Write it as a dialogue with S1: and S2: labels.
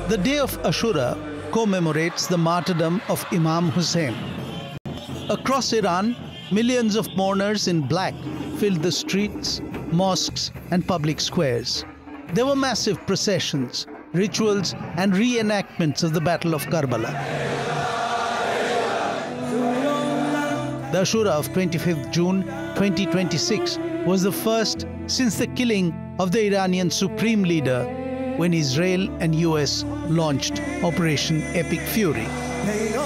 S1: The day of Ashura commemorates the martyrdom of Imam Hussein. Across Iran, millions of mourners in black filled the streets, mosques and public squares. There were massive processions, rituals and reenactments of the Battle of Karbala. The Ashura of 25th June 2026 was the first since the killing of the Iranian Supreme Leader when Israel and US launched Operation Epic Fury.